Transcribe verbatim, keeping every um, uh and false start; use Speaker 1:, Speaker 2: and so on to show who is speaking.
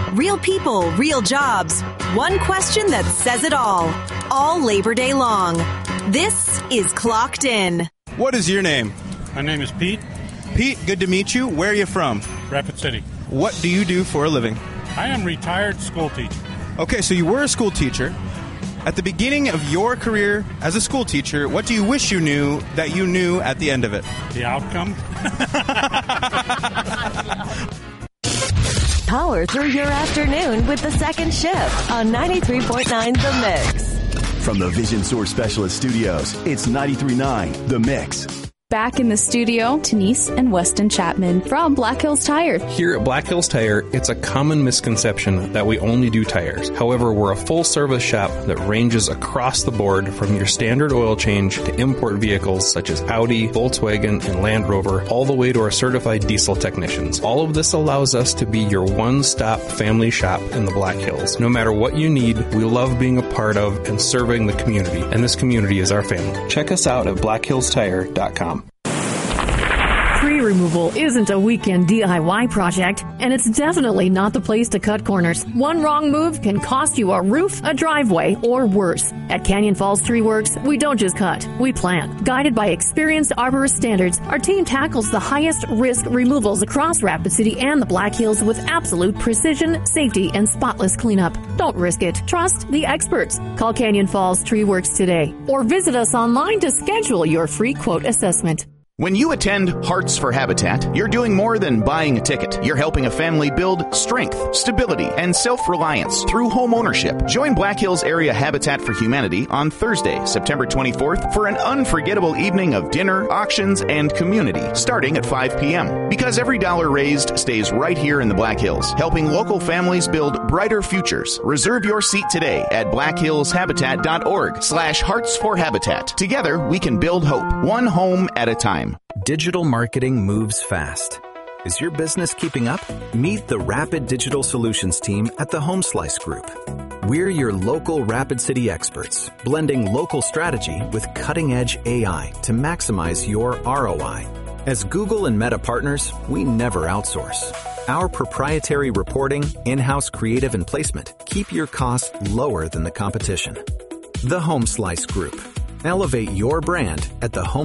Speaker 1: Real people, real jobs. One question that says it all. All Labor Day long. This is Clocked In.
Speaker 2: What is your name?
Speaker 3: My name is Pete.
Speaker 2: Pete, good to meet you. Where are you from?
Speaker 3: Rapid City.
Speaker 2: What do you do for a living?
Speaker 3: I am retired school teacher.
Speaker 2: Okay, so you were a school teacher. At the beginning of your career as a school teacher, what do you wish you knew that you knew at the end of it?
Speaker 3: The outcome?
Speaker 4: Power through your afternoon with the second shift on ninety-three point nine The Mix.
Speaker 5: From the Vision Source Specialist Studios, it's ninety-three point nine The Mix.
Speaker 6: Back in the studio, Denise and Weston Chapman from Black Hills Tire.
Speaker 7: Here at Black Hills Tire, it's a common misconception that we only do tires. However, we're a full-service shop that ranges across the board from your standard oil change to import vehicles such as Audi, Volkswagen, and Land Rover, all the way to our certified diesel technicians. All of this allows us to be your one-stop family shop in the Black Hills. No matter what you need, we love being a part of and serving the community, and this community is our family. Check us out at black hills tire dot com.
Speaker 8: Tree removal isn't a weekend D I Y project, and it's definitely not the place to cut corners. One wrong move can cost you a roof, a driveway, or worse. At Canyon Falls Tree Works, we don't just cut, we plant. Guided by experienced arborist standards, our team tackles the highest risk removals across Rapid City and the Black Hills with absolute precision, safety, and spotless cleanup. Don't risk it. Trust the experts. Call Canyon Falls Tree Works today, or visit us online to schedule your free quote assessment.
Speaker 9: When you attend Hearts for Habitat, you're doing more than buying a ticket. You're helping a family build strength, stability, and self-reliance through home ownership. Join Black Hills Area Habitat for Humanity on Thursday, September twenty-fourth for an unforgettable evening of dinner, auctions, and community starting at five p.m. Because every dollar raised stays right here in the Black Hills, helping local families build brighter futures. Reserve your seat today at black hills habitat dot org slash hearts for habitat. Together, we can build hope, one home at a time.
Speaker 10: Digital marketing moves fast. Is your business keeping up? Meet the Rapid Digital Solutions team at the Home Slice Group. We're your local Rapid City experts, blending local strategy with cutting-edge A I to maximize your R O I. As Google and Meta partners, we never outsource. Our proprietary reporting, in-house creative, and placement keep your costs lower than the competition. The Home Slice Group. Elevate your brand at the Home